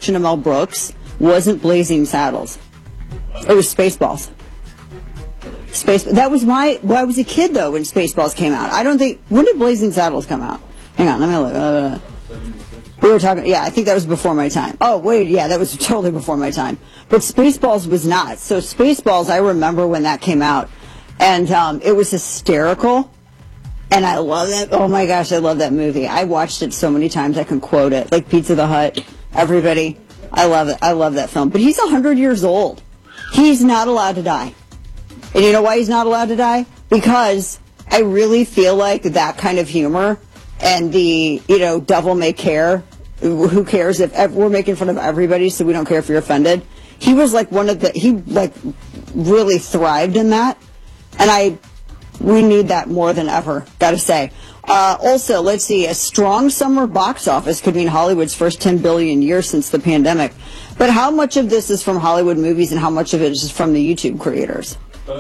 introduction to Mel Brooks wasn't Blazing Saddles. It was Spaceballs. That was well, I was a kid, though, when Spaceballs came out. I don't think... When did Blazing Saddles come out? Hang on, let me look. We were talking... Yeah, I think that was before my time. Oh, wait, yeah, that was totally before my time. But Spaceballs was not. So Spaceballs, I remember when that came out. And it was hysterical. And I love it. Oh, my gosh, I love that movie. I watched it so many times I can quote it. Like Pizza the Hut, everybody. I love it. I love that film. But he's 100 years old. He's not allowed to die. And you know why he's not allowed to die? Because I really feel like that kind of humor and the, devil may care, who cares if we're making fun of everybody, so we don't care if you're offended. He was like he really thrived in that. And we need that more than ever, gotta say. Also, let's see, a strong summer box office could mean Hollywood's first 10 billion years since the pandemic. But how much of this is from Hollywood movies and how much of it is from the YouTube creators?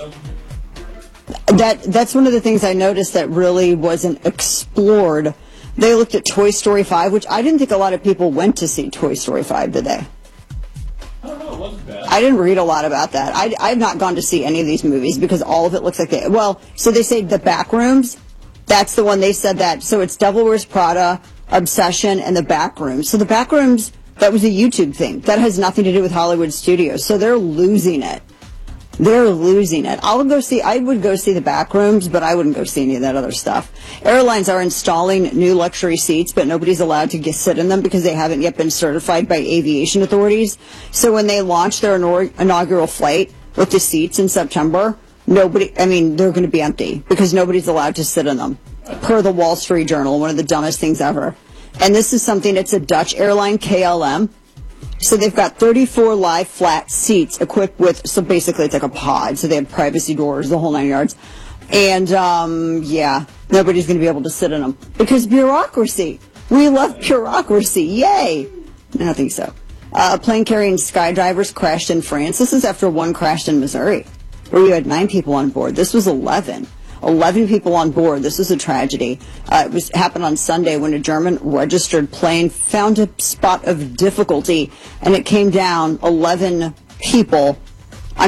That's one of the things I noticed that really wasn't explored. They looked at Toy Story 5, which I didn't think a lot of people went to see Toy Story 5, did they? I don't know, it wasn't bad. I didn't read a lot about that. I've not gone to see any of these movies because all of it looks like so they say The Backrooms. That's the one they said that. So it's Devil Wears Prada, Obsession, and The Backrooms. So The Backrooms, that was a YouTube thing. That has nothing to do with Hollywood Studios. So they're losing it. They're losing it. I would go see The Backrooms, but I wouldn't go see any of that other stuff. Airlines are installing new luxury seats, but nobody's allowed to sit in them because they haven't yet been certified by aviation authorities. So when they launch their inaugural flight with the seats in September, they're going to be empty because nobody's allowed to sit in them, per the Wall Street Journal, one of the dumbest things ever. And this is something, it's a Dutch airline, KLM. So they've got 34 live flat seats equipped with, so basically it's like a pod, so they have privacy doors, the whole 9 yards. And, nobody's going to be able to sit in them. Because bureaucracy. We love bureaucracy. Yay! I don't think so. A plane carrying skydivers crashed in France. This is after one crashed in Missouri, where you had 9 people on board. This was 11. 11 people on board. This was a tragedy. It happened on Sunday when a German registered plane found a spot of difficulty and it came down. 11 people. By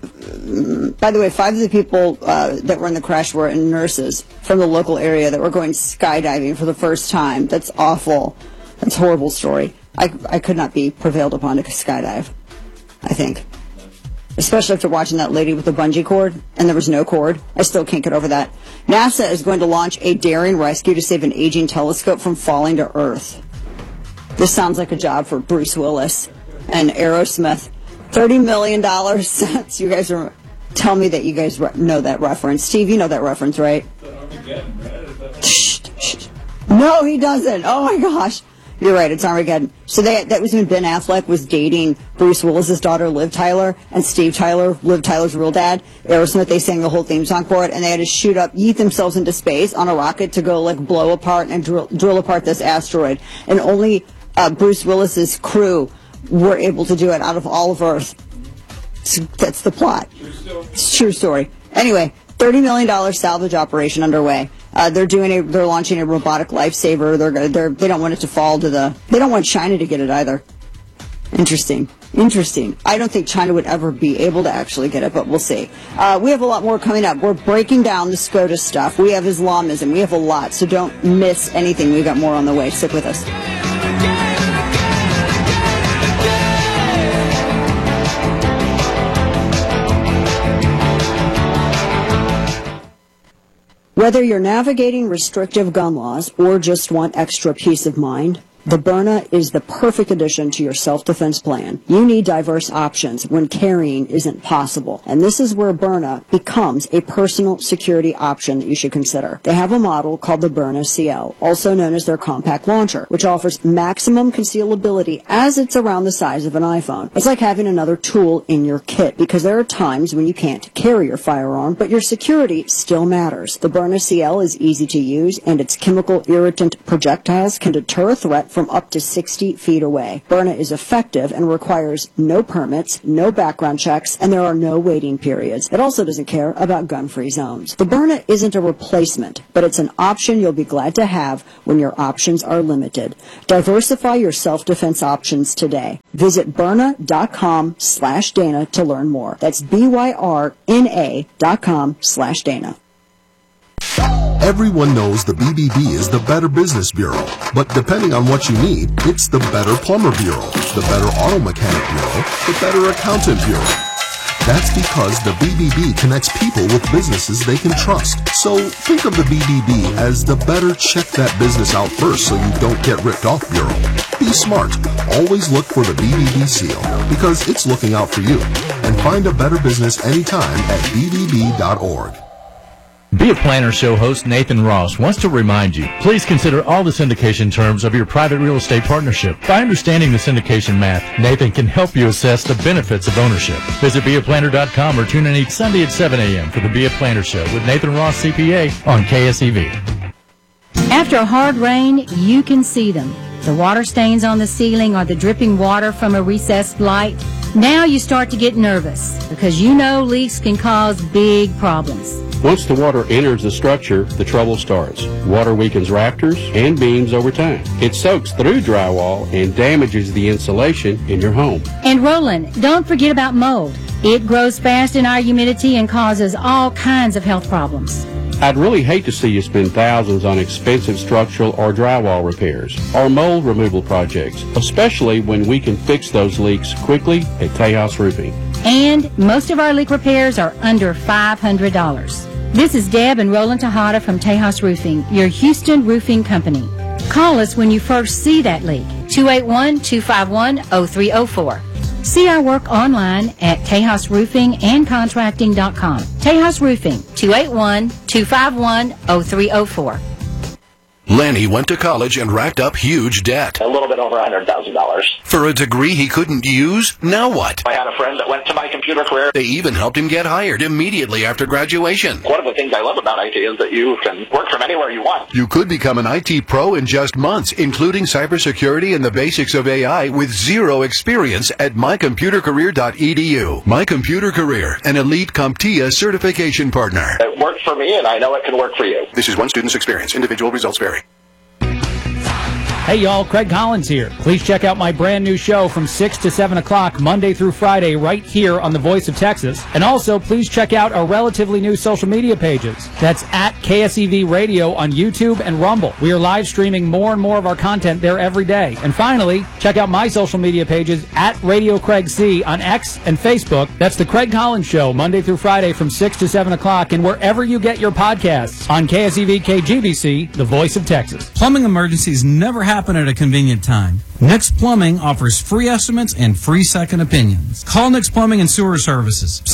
the way, 5 of the people that were in the crash were nurses from the local area that were going skydiving for the first time. That's awful. That's a horrible story. I could not be prevailed upon to skydive, I think. Especially after watching that lady with the bungee cord, and there was no cord. I still can't get over that. NASA is going to launch a daring rescue to save an aging telescope from falling to Earth. This sounds like a job for Bruce Willis and Aerosmith. $30 million. You guys tell me that you guys know that reference. Steve, you know that reference, right? Shh. No, he doesn't. Oh, my gosh. You're right, it's Armageddon. So that was when Ben Affleck was dating Bruce Willis's daughter, Liv Tyler, and Steve Tyler, Liv Tyler's real dad, Aerosmith. They sang the whole theme song for it, and they had to yeet themselves into space on a rocket to go blow apart and drill apart this asteroid. And only Bruce Willis's crew were able to do it out of all of Earth. So that's the plot. It's a true story. Anyway, $30 million salvage operation underway. They're launching a robotic lifesaver. They don't want it to fall to they don't want China to get it either. Interesting. I don't think China would ever be able to actually get it, but we'll see. We have a lot more coming up. We're breaking down the SCOTUS stuff. We have Islamism. We have a lot, so don't miss anything. We've got more on the way. Stick with us. Whether you're navigating restrictive gun laws or just want extra peace of mind, the Byrna is the perfect addition to your self-defense plan. You need diverse options when carrying isn't possible. And this is where Byrna becomes a personal security option that you should consider. They have a model called the Byrna CL, also known as their compact launcher, which offers maximum concealability as it's around the size of an iPhone. It's like having another tool in your kit because there are times when you can't carry your firearm, but your security still matters. The Byrna CL is easy to use, and its chemical irritant projectiles can deter a threat from up to 60 feet away. Byrna is effective and requires no permits, no background checks, and there are no waiting periods. It also doesn't care about gun-free zones. The Byrna isn't a replacement, but it's an option you'll be glad to have when your options are limited. Diversify your self-defense options today. Visit Byrna.com/Dana to learn more. That's BYRNA.com/Dana. Everyone knows the BBB is the Better Business Bureau, but depending on what you need, it's the Better Plumber Bureau, the Better Auto Mechanic Bureau, the Better Accountant Bureau. That's because the BBB connects people with businesses they can trust. So think of the BBB as the better check that business out first so you don't get ripped off bureau. Be smart. Always look for the BBB seal because it's looking out for you. And find a better business anytime at bbb.org. Be a Planner Show host Nathan Ross wants to remind you, please consider all the syndication terms of your private real estate partnership. By understanding the syndication math, Nathan can help you assess the benefits of ownership. Visit beaplanner.com or tune in each Sunday at 7 a.m. for the Be a Planner Show with Nathan Ross, CPA, on KSEV. After a hard rain, you can see them. The water stains on the ceiling or the dripping water from a recessed light. Now you start to get nervous because you know leaks can cause big problems. Once the water enters the structure, the trouble starts. Water weakens rafters and beams over time. It soaks through drywall and damages the insulation in your home. And Roland, don't forget about mold. It grows fast in our humidity and causes all kinds of health problems. I'd really hate to see you spend thousands on expensive structural or drywall repairs or mold removal projects, especially when we can fix those leaks quickly at Tejas Roofing. And most of our leak repairs are under $500. This is Deb and Roland Tejada from Tejas Roofing, your Houston roofing company. Call us when you first see that leak, 281-251-0304. See our work online at TejasRoofingandContracting.com. Tejas Roofing, 281-251-0304. Lenny went to college and racked up huge debt. A little bit over $100,000. For a degree he couldn't use? Now what? I had a friend that went to My Computer Career. They even helped him get hired immediately after graduation. One of the things I love about IT is that you can work from anywhere you want. You could become an IT pro in just months, including cybersecurity and the basics of AI with zero experience at mycomputercareer.edu. My Computer Career, an elite CompTIA certification partner. It worked for me, and I know it can work for you. This is one student's experience. Individual results vary. Hey y'all, Craig Collins here. Please check out my brand new show from 6 to 7 o'clock Monday through Friday right here on The Voice of Texas. And also please check out our relatively new social media pages. That's at KSEV Radio on YouTube and Rumble. We are live streaming more and more of our content there every day. And finally, check out my social media pages at Radio Craig C on X and Facebook. That's The Craig Collins Show Monday through Friday from 6 to 7 o'clock and wherever you get your podcasts on KSEV KGBC, The Voice of Texas. Plumbing emergencies never happen at a convenient time. Nix Plumbing offers free estimates and free second opinions. Call Nix Plumbing and Sewer Services,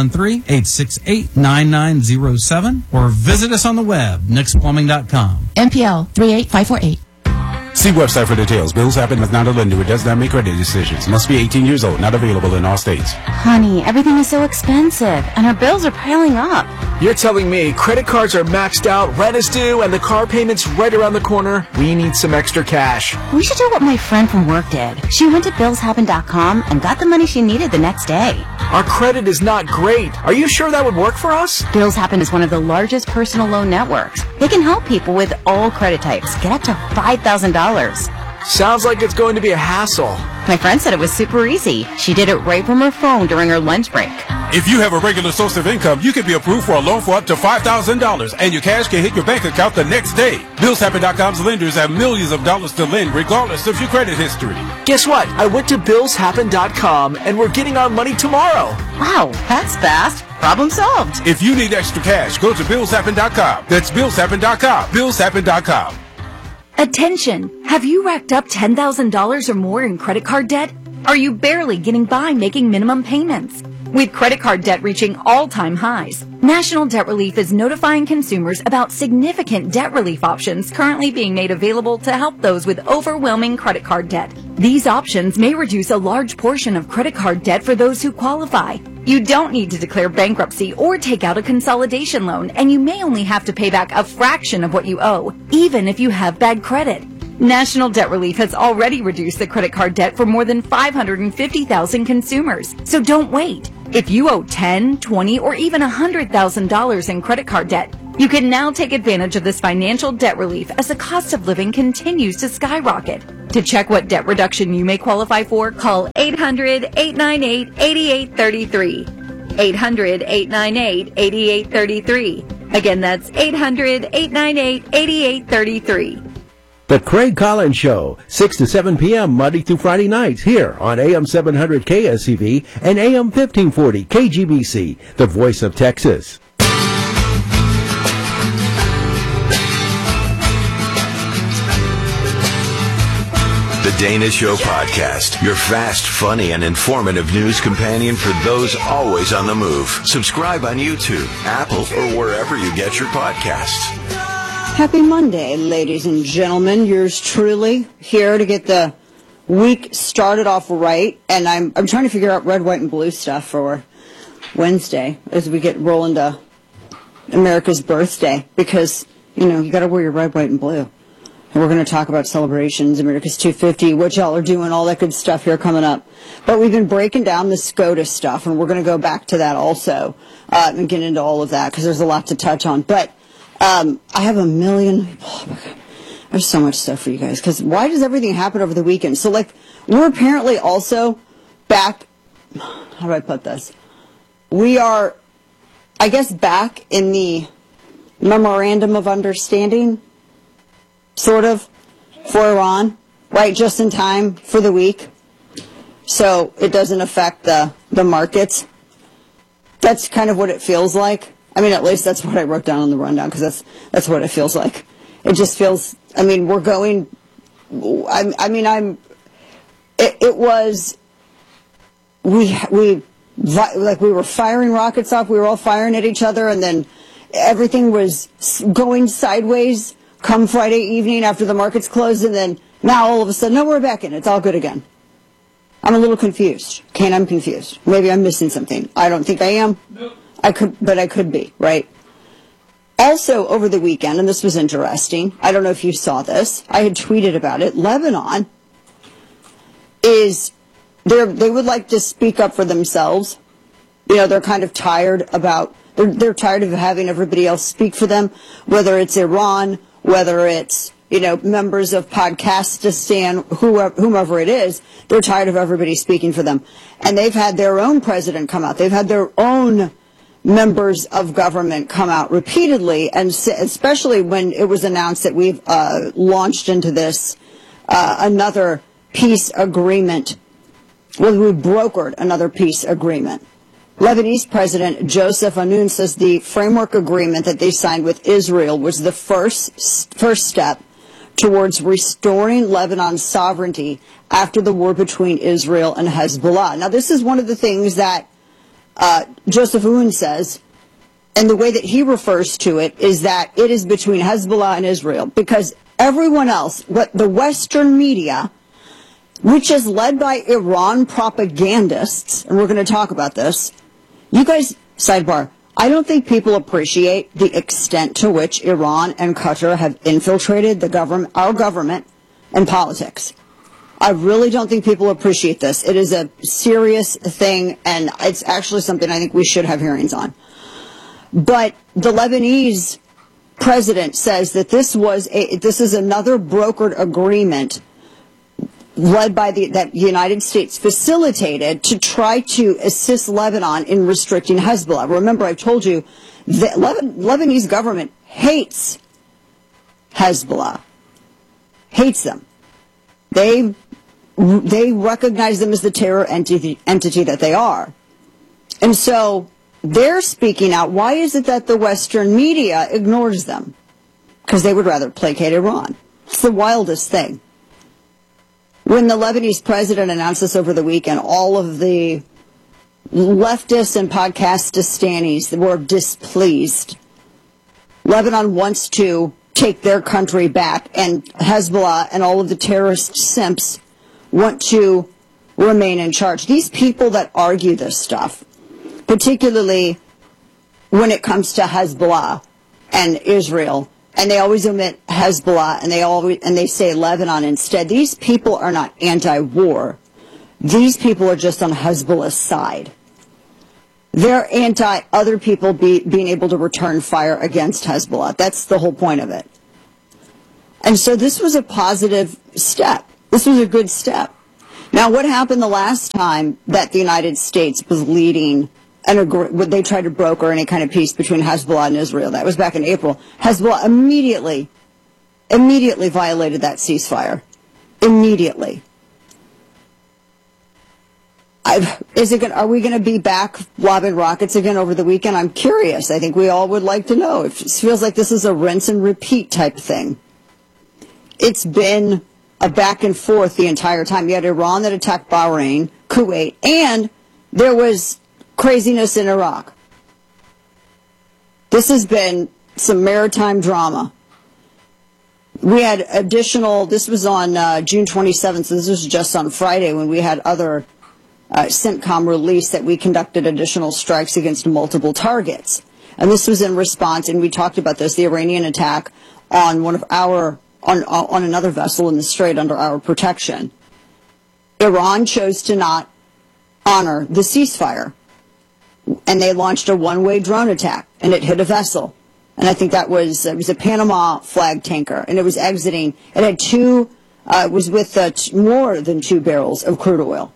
713-868-9907, or visit us on the web, nixplumbing.com. MPL 38548. See website for details. Bills happen with not a lender who does not make credit decisions. Must be 18 years old. Not available in all states. Honey, everything is so expensive, and our bills are piling up. You're telling me credit cards are maxed out, rent is due, and the car payment's right around the corner? We need some extra cash. We should do what my friend from work did. She went to billshappen.com and got the money she needed the next day. Our credit is not great. Are you sure that would work for us? Bills Happen is one of the largest personal loan networks. They can help people with all credit types get up to $5,000. Sounds like it's going to be a hassle. My friend said it was super easy. She did it right from her phone during her lunch break. If you have a regular source of income, you can be approved for a loan for up to $5,000, and your cash can hit your bank account the next day. BillsHappen.com's lenders have millions of dollars to lend regardless of your credit history. Guess what? I went to BillsHappen.com, and we're getting our money tomorrow. Wow, that's fast. Problem solved. If you need extra cash, go to BillsHappen.com. That's BillsHappen.com. BillsHappen.com. Attention! Have you racked up $10,000 or more in credit card debt? Are you barely getting by making minimum payments? With credit card debt reaching all-time highs, National Debt Relief is notifying consumers about significant debt relief options currently being made available to help those with overwhelming credit card debt. These options may reduce a large portion of credit card debt for those who qualify. You don't need to declare bankruptcy or take out a consolidation loan, and you may only have to pay back a fraction of what you owe, even if you have bad credit. National Debt Relief has already reduced the credit card debt for more than 550,000 consumers. So don't wait. If you owe $10,000, $20,000, or even $100,000 in credit card debt, you can now take advantage of this financial debt relief as the cost of living continues to skyrocket. To check what debt reduction you may qualify for, call 800-898-8833. 800-898-8833. Again, that's 800-898-8833. The Craig Collins Show, 6 to 7 p.m. Monday through Friday nights here on AM 700 KSCV and AM 1540 KGBC, the voice of Texas. The Dana Show Podcast, your fast, funny, and informative news companion for those always on the move. Subscribe on YouTube, Apple, or wherever you get your podcasts. Happy Monday, ladies and gentlemen. Yours truly here to get the week started off right. And I'm trying to figure out red, white, and blue stuff for Wednesday as we get rolling to America's birthday. Because, you got to wear your red, white, and blue. And we're going to talk about celebrations, America's 250, what y'all are doing, all that good stuff here coming up. But we've been breaking down the SCOTUS stuff, and we're going to go back to that also and get into all of that because there's a lot to touch on. But I have a million. Oh my God, there's so much stuff for you guys. Because why does everything happen over the weekend? So, we're apparently also back. How do I put this? We are, I guess, back in the memorandum of understanding, sort of, for Iran, right? Just in time for the week, so it doesn't affect the markets. That's kind of what it feels like. I mean, at least that's what I wrote down on the rundown, because that's what it feels like. It just feels, we're going, it was, we were firing rockets off, we were all firing at each other, and then everything was going sideways come Friday evening after the markets closed, and then now all of a sudden, no, we're back in. It's all good again. I'm a little confused. Kane, I'm confused. Maybe I'm missing something. I don't think I am. Nope. I could be, right? Also, over the weekend, and this was interesting, I don't know if you saw this, I had tweeted about it, Lebanon they would like to speak up for themselves. They're kind of tired they're tired of having everybody else speak for them, whether it's Iran, whether it's, members of Pakistan, whomever it is, they're tired of everybody speaking for them. And they've had their own president come out. They've had their own members of government come out repeatedly, and especially when it was announced that we've launched into this another peace agreement. Well, we brokered another peace agreement. Lebanese President Joseph Aoun says the framework agreement that they signed with Israel was the first step towards restoring Lebanon's sovereignty after the war between Israel and Hezbollah. Now, this is one of the things that Joseph Aoun says, and the way that he refers to it is that it is between Hezbollah and Israel, because everyone else, the Western media, which is led by Iran propagandists, and we're going to talk about this. You guys, sidebar, I don't think people appreciate the extent to which Iran and Qatar have infiltrated our government and politics. I really don't think people appreciate this. It is a serious thing, and it's actually something I think we should have hearings on. But the Lebanese president says that this is another brokered agreement led by that the United States facilitated to try to assist Lebanon in restricting Hezbollah. Remember, I've told you that Lebanese government hates Hezbollah, hates them. They recognize them as the terror entity that they are. And so they're speaking out. Why is it that the Western media ignores them? Because they would rather placate Iran. It's the wildest thing. When the Lebanese president announced this over the weekend, all of the leftists and Pakistanis were displeased. Lebanon wants to take their country back, and Hezbollah and all of the terrorist simps want to remain in charge. These people that argue this stuff, particularly when it comes to Hezbollah and Israel. And they always omit Hezbollah, and they say Lebanon instead. These people are not anti-war. These people are just on Hezbollah's side. They're anti other people being able to return fire against Hezbollah. That's the whole point of it. And so this was a positive step. This was a good step. Now, what happened the last time that the United States was leading they tried to broker any kind of peace between Hezbollah and Israel? That was back in April. Hezbollah immediately violated that ceasefire. Immediately. Are we going to be back lobbing rockets again over the weekend? I'm curious. I think we all would like to know. It feels like this is a rinse and repeat type thing. It's been a back and forth the entire time. You had Iran that attacked Bahrain, Kuwait, and there was craziness in Iraq. This has been some maritime drama. We had this was on June 27th, so this was just on Friday when we had other CENTCOM release that we conducted additional strikes against multiple targets. And this was in response, and we talked about this, the Iranian attack on on another vessel in the Strait under our protection. Iran chose to not honor the ceasefire, and they launched a one-way drone attack, and it hit a vessel. And I think it was a Panama flag tanker, and it was exiting. It had was with more than 2 barrels of crude oil.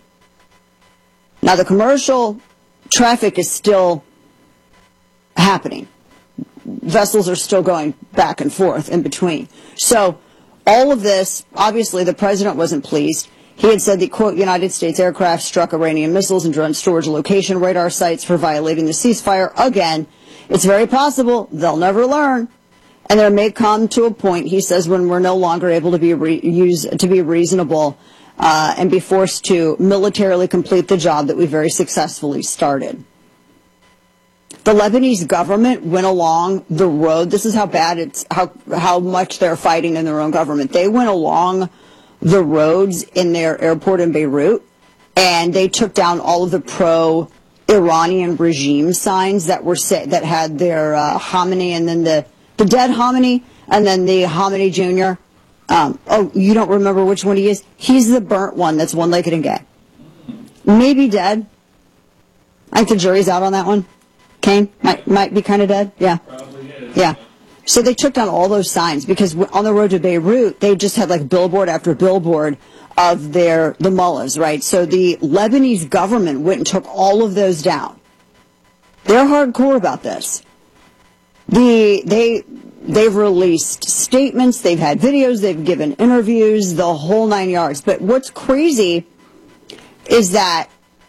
Now, the commercial traffic is still happening. Vessels are still going back and forth in between. So all of this, obviously, the president wasn't pleased. He had said that, quote, United States aircraft struck Iranian missiles and drone storage location radar sites for violating the ceasefire. Again, it's very possible they'll never learn. And there may come to a point, he says, when we're no longer able to be reasonable and be forced to militarily complete the job that we very successfully started. The Lebanese government went along the road. This is how bad how much they're fighting in their own government. They went along the roads in their airport in Beirut, and they took down all of the pro-Iranian regime signs that that had their Khamenei, and then the dead Khamenei, and then the Khamenei Jr. You don't remember which one he is? He's the burnt one that's one-legged and gay. Maybe dead. I think the jury's out on that one. Kane might be kind of dead. Yeah. Probably is. Yeah. So they took down all those signs because on the road to Beirut, they just had like billboard after billboard of the mullahs, right? So the Lebanese government went and took all of those down. They're hardcore about this. They've released statements, they've had videos, they've given interviews, the whole 9 yards. But what's crazy is that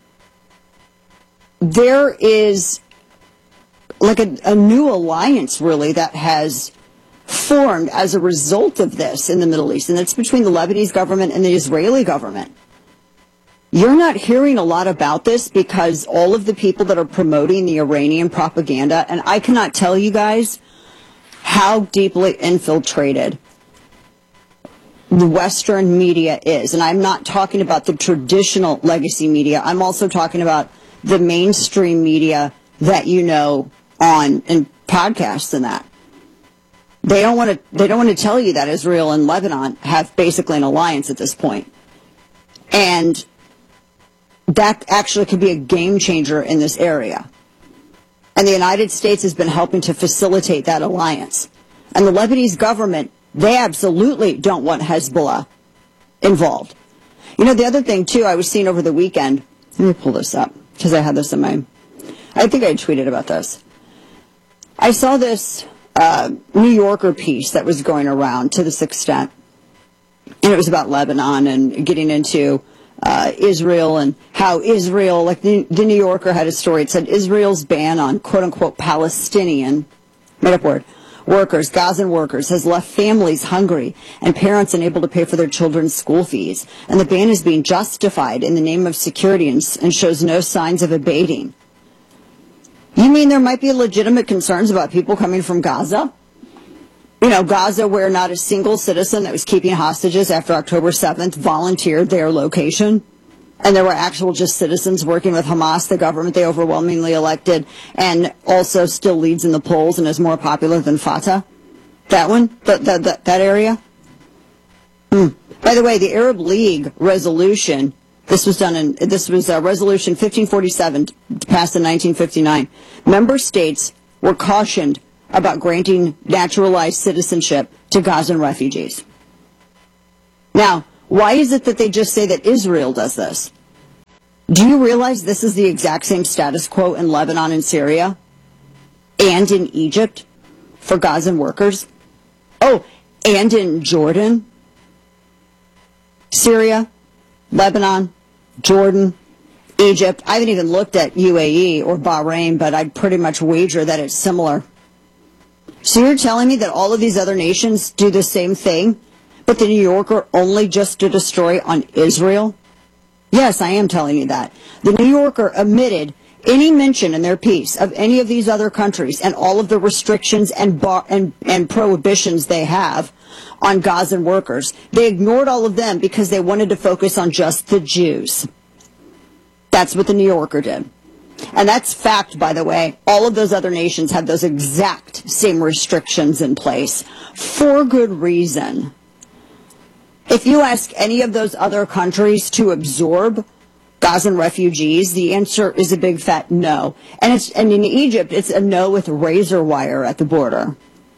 there is like a new alliance, really, that has formed as a result of this in the Middle East, and it's between the Lebanese government and the Israeli government. You're not hearing a lot about this because all of the people that are promoting the Iranian propaganda, and I cannot tell you guys how deeply infiltrated the Western media is. And I'm not talking about the traditional legacy media. I'm also talking about the mainstream media that you know in podcasts and that. They don't want to tell you that Israel and Lebanon have basically an alliance at this point. And that actually could be a game changer in this area. And the United States has been helping to facilitate that alliance. And the Lebanese government, they absolutely don't want Hezbollah involved. You know, the other thing, too, I was seeing over the weekend, let me pull this up, because I had this in my, I think I tweeted about this. I saw this New Yorker piece that was going around to this extent, and it was about Lebanon and getting into Israel and how Israel, like the New Yorker had a story. It said Israel's ban on quote-unquote Palestinian, made-up word, workers, Gazan workers, has left families hungry and parents unable to pay for their children's school fees. And the ban is being justified in the name of security and shows no signs of abating. You mean there might be legitimate concerns about people coming from Gaza? You know, Gaza, where not a single citizen that was keeping hostages after October 7th volunteered their location. And there were actual just citizens working with Hamas, the government they overwhelmingly elected, and also still leads in the polls and is more popular than Fatah. That one? That area? By the way, the Arab League resolution, this was Resolution 1547, passed in 1959. Member states were cautioned about granting naturalized citizenship to Gazan refugees. Now, why is it that they just say that Israel does this? Do you realize this is the exact same status quo in Lebanon and Syria and in Egypt for Gazan workers? Oh, and in Jordan, Syria, Lebanon, Jordan, Egypt. I haven't even looked at UAE or Bahrain, but I'd pretty much wager that it's similar. So you're telling me that all of these other nations do the same thing, but the New Yorker only just did a story on Israel? Yes, I am telling you that. The New Yorker omitted any mention in their piece of any of these other countries and all of the restrictions and prohibitions they have on Gazan workers. They ignored all of them because they wanted to focus on just the Jews. That's what the New Yorker did. And that's fact, by the way. All of those other nations have those exact same restrictions in place for good reason. If you ask any of those other countries to absorb Gazan refugees, the answer is a big fat no. And in Egypt, it's a no with razor wire at the border.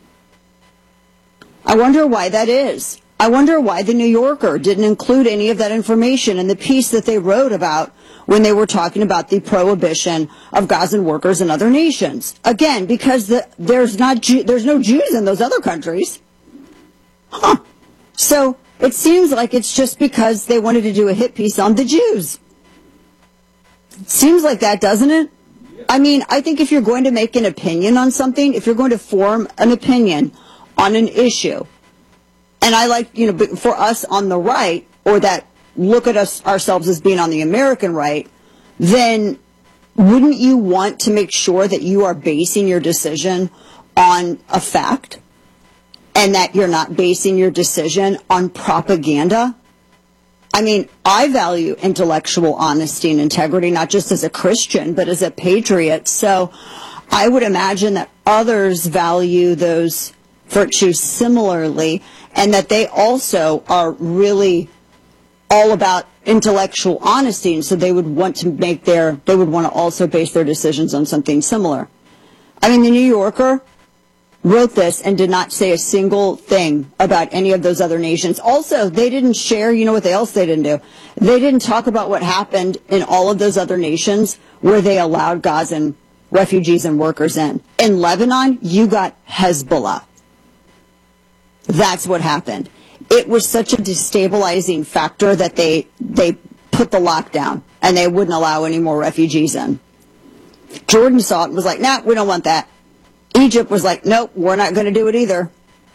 I wonder why that is. I wonder why the New Yorker didn't include any of that information in the piece that they wrote about when they were talking about the prohibition of Gazan workers in other nations. Again, because there's no Jews in those other countries. Huh. So it seems like it's just because they wanted to do a hit piece on the Jews. It seems like that, doesn't it? I mean, I think if you're going to make an opinion on something, if you're going to form an opinion on an issue, and I like, for us on the right, or that look at ourselves as being on the American right, then wouldn't you want to make sure that you are basing your decision on a fact and that you're not basing your decision on propaganda? I mean, I value intellectual honesty and integrity, not just as a Christian, but as a patriot. So I would imagine that others value those virtues similarly, and that they also are really all about intellectual honesty, and so they would want to also base their decisions on something similar. I mean, the New Yorker wrote this and did not say a single thing about any of those other nations. Also, they didn't share, what else they didn't do? They didn't talk about what happened in all of those other nations where they allowed Gazan refugees and workers in. In Lebanon, you got Hezbollah. That's what happened. It was such a destabilizing factor that they put the lockdown and they wouldn't allow any more refugees in. Jordan saw it and was like, nah, we don't want that. Egypt was like, nope, we're not going to do it either.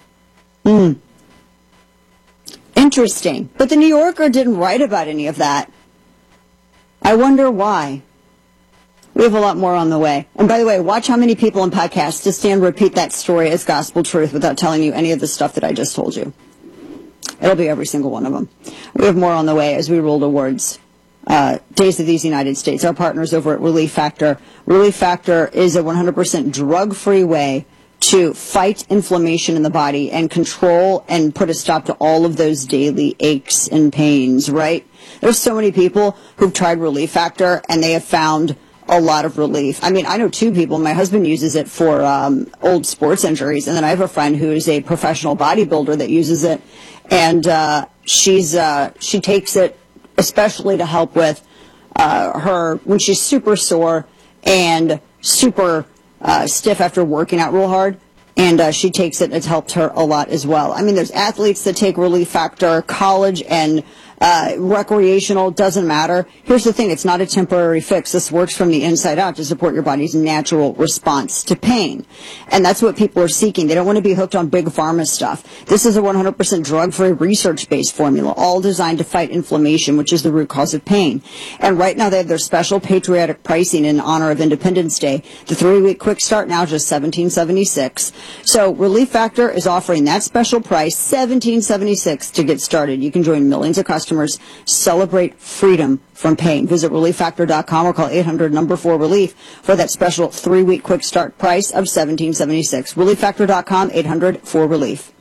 Interesting. But the New Yorker didn't write about any of that. I wonder why. We have a lot more on the way. And by the way, watch how many people in podcasts just stand and repeat that story as gospel truth without telling you any of the stuff that I just told you. It'll be every single one of them. We have more on the way as we roll towards Days of These United States. Our partners over at Relief Factor. Relief Factor is a 100% drug-free way to fight inflammation in the body and control and put a stop to all of those daily aches and pains, right? There's so many people who've tried Relief Factor and they have found a lot of relief. I mean, I know two people. My husband uses it for old sports injuries, and then I have a friend who is a professional bodybuilder that uses it, and she takes it especially to help with her when she's super sore and super stiff after working out real hard, and she takes it. It's helped her a lot as well. I mean, there's athletes that take Relief Factor, college and recreational, doesn't matter. Here's the thing, it's not a temporary fix. This works from the inside out to support your body's natural response to pain. And that's what people are seeking. They don't want to be hooked on big pharma stuff. This is a 100% drug-free, research-based formula, all designed to fight inflammation, which is the root cause of pain. And right now they have their special patriotic pricing in honor of Independence Day. The 3-week quick start now just $17.76. So Relief Factor is offering that special price, $17.76 to get started. You can join millions of customers, celebrate freedom from pain. Visit ReliefFactor.com or call 800-4RELIEF for that special 3-week quick start price of $17.76. ReliefFactor.com, 800-4RELIEF.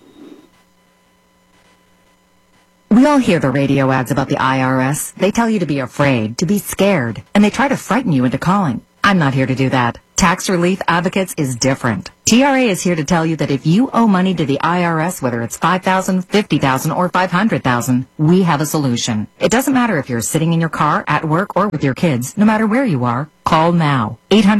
We all hear the radio ads about the IRS. They tell you to be afraid, to be scared, and they try to frighten you into calling. I'm not here to do that. Tax Relief Advocates is different. TRA is here to tell you that if you owe money to the IRS, whether it's $5,000, $50,000, or $500,000, we have a solution. It doesn't matter if you're sitting in your car, at work, or with your kids. No matter where you are, call now.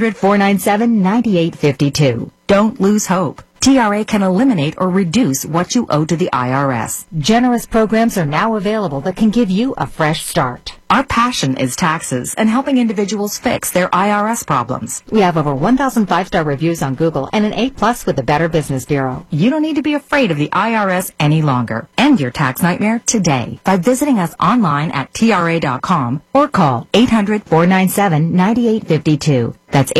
800-497-9852. Don't lose hope. TRA can eliminate or reduce what you owe to the IRS. Generous programs are now available that can give you a fresh start. Our passion is taxes and helping individuals fix their IRS problems. We have over 1,000 5-star reviews on Google and an A+ with the Better Business Bureau. You don't need to be afraid of the IRS any longer. End your tax nightmare today by visiting us online at TRA.com or call 800-497-9852. That's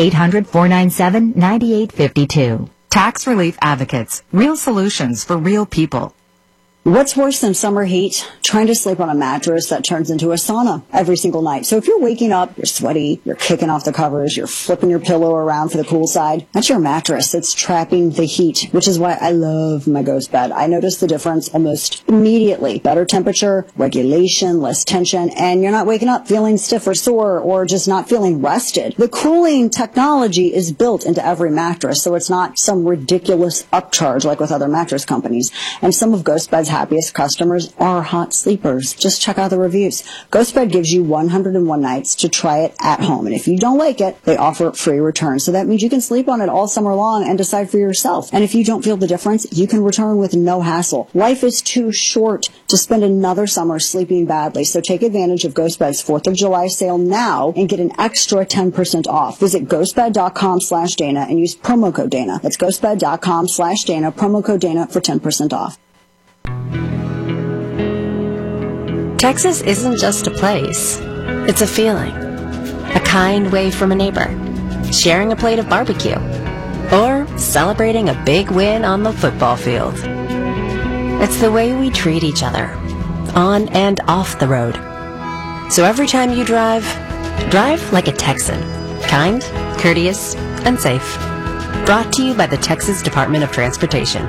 800-497-9852. Tax Relief Advocates. Real solutions for real people. What's worse than summer heat? Trying to sleep on a mattress that turns into a sauna every single night. So if you're waking up, you're sweaty, you're kicking off the covers, you're flipping your pillow around for the cool side, that's your mattress. It's trapping the heat, which is why I love my Ghost bed. I notice the difference almost immediately. Better temperature, regulation, less tension, and you're not waking up feeling stiff or sore or just not feeling rested. The cooling technology is built into every mattress, so it's not some ridiculous upcharge like with other mattress companies. And some of Ghost Bed's happiest customers are hot sleepers. Just check out the reviews. GhostBed gives you 101 nights to try it at home. And if you don't like it, they offer free returns. So that means you can sleep on it all summer long and decide for yourself. And if you don't feel the difference, you can return with no hassle. Life is too short to spend another summer sleeping badly. So take advantage of GhostBed's 4th of July sale now and get an extra 10% off. Visit ghostbed.com/Dana and use promo code Dana. That's ghostbed.com/Dana, promo code Dana for 10% off. Texas isn't just a place, it's a feeling. A kind wave from a neighbor, sharing a plate of barbecue, or celebrating a big win on the football field. It's the way we treat each other, on and off the road. So every time you drive like a Texan. Kind, courteous, and safe. Brought to you by the Texas Department of Transportation.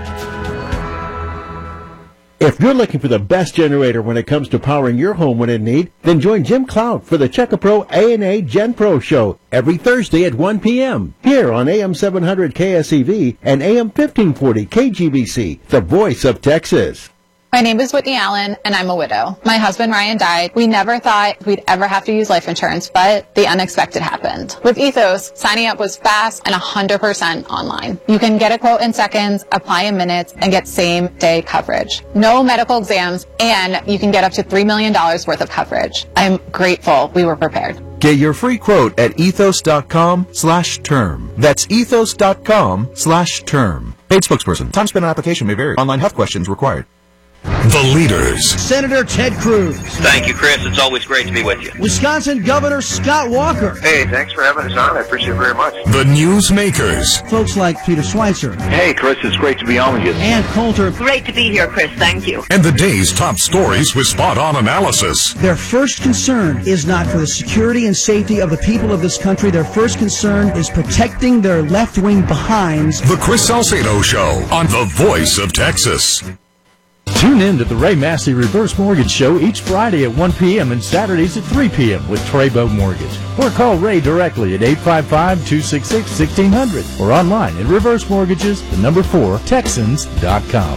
If you're looking for the best generator when it comes to powering your home when in need, then join Jim Cloud for the Checkapro A&A Gen Pro Show every Thursday at 1 p.m. here on AM 700 KSEV and AM 1540 KGBC, the voice of Texas. My name is Whitney Allen, and I'm a widow. My husband, Ryan, died. We never thought we'd ever have to use life insurance, but the unexpected happened. With Ethos, signing up was fast and 100% online. You can get a quote in seconds, apply in minutes, and get same-day coverage. No medical exams, and you can get up to $3 million worth of coverage. I'm grateful we were prepared. Get your free quote at ethos.com/term. That's ethos.com/term. Paid spokesperson. Time spent on application may vary. Online health questions required. The leaders. Senator Ted Cruz. Thank you, Chris. It's always great to be with you. Wisconsin Governor Scott Walker. Hey, thanks for having us on. I appreciate it very much. The newsmakers. Folks like Peter Schweitzer. Hey, Chris, it's great to be on with you. Ann Coulter. Great to be here, Chris. Thank you. And the day's top stories with spot-on analysis. Their first concern is not for the security and safety of the people of this country. Their first concern is protecting their left-wing behinds. The Chris Salcedo Show on The Voice of Texas. Tune in to the Ray Massey Reverse Mortgage Show each Friday at 1 p.m. and Saturdays at 3 p.m. with Trabo Mortgage. Or call Ray directly at 855-266-1600 or online at reversemortgages4texans.com.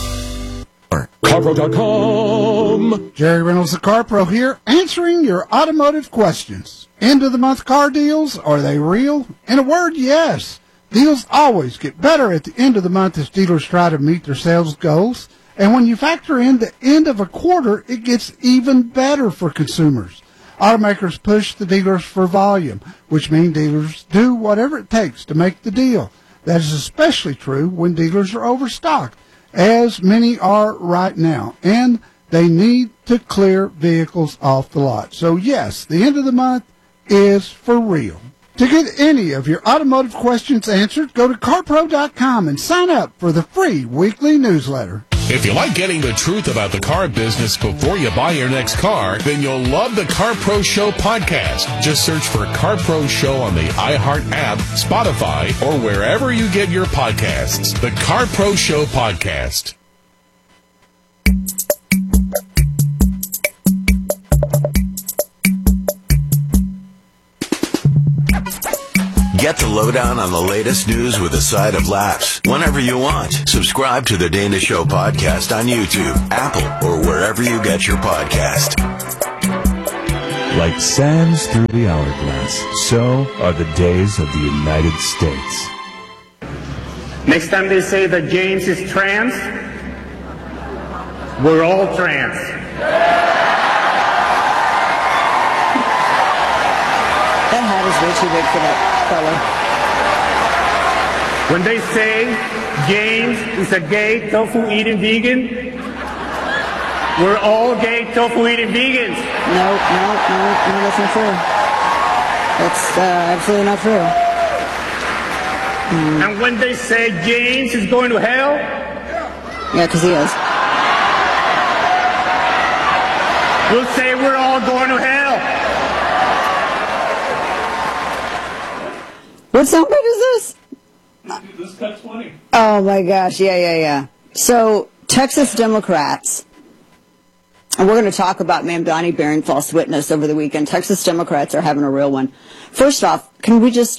CarPro.com. Jerry Reynolds, the CarPro here, answering your automotive questions. End of the month car deals, are they real? In a word, yes. Deals always get better at the end of the month as dealers try to meet their sales goals. And when you factor in the end of a quarter, it gets even better for consumers. Automakers push the dealers for volume, which means dealers do whatever it takes to make the deal. That is especially true when dealers are overstocked, as many are right now, and they need to clear vehicles off the lot. So yes, the end of the month is for real. To get any of your automotive questions answered, go to CarPro.com and sign up for the free weekly newsletter. If you like getting the truth about the car business before you buy your next car, then you'll love the Car Pro Show podcast. Just search for Car Pro Show on the iHeart app, Spotify, or wherever you get your podcasts. The Car Pro Show podcast. Get the lowdown on the latest news with a side of laughs whenever you want. Subscribe to the Dana Show podcast on YouTube, Apple, or wherever you get your podcast. Like sands through the hourglass, so are the days of the United States. Next time they say that James is trans, we're all trans. That hat is way too big for that fella. When they say James is a gay tofu-eating vegan, we're all gay tofu-eating vegans. No, that's not true. That's absolutely not true. And when they say James is going to hell, yeah, because he is. We'll say we're all going to hell. What soundbite is this? This cut 20. Oh my gosh, yeah. So, Texas Democrats, and we're going to talk about Mamdani bearing false witness over the weekend. Texas Democrats are having a real one. First off, can we just...